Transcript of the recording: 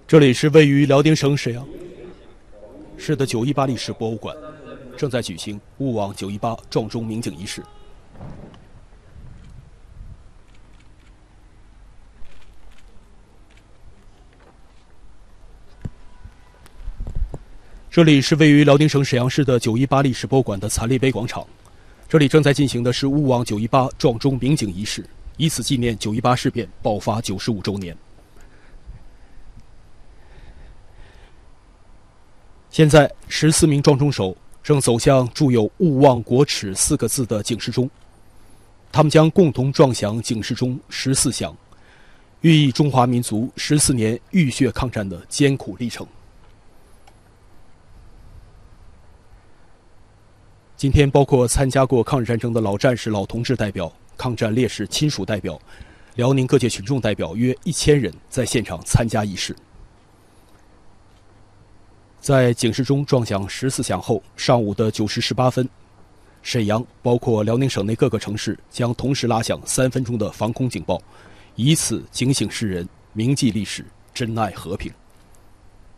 这里是位于辽宁省沈阳市的918历史博物馆，正在举行勿忘918撞钟鸣警仪式。这里是位于辽宁省沈阳市的918历史博物馆的残烈碑广场，这里正在进行的是勿忘918撞钟鸣警仪式，以此纪念918事变爆发95周年。现在14名撞钟手正走向铸有勿忘国耻4个字的警示钟，他们将共同撞响警示钟14响，寓意中华民族14年浴血抗战的艰苦历程。今天包括参加过抗日战争的老战士、老同志代表、抗战烈士亲属代表、辽宁各界群众代表约1000人在现场参加仪式。在警示钟撞响14响后，上午的9时18分，沈阳包括辽宁省内各个城市将同时拉响3分钟的防空警报，以此警醒世人，铭记历史，珍爱和平。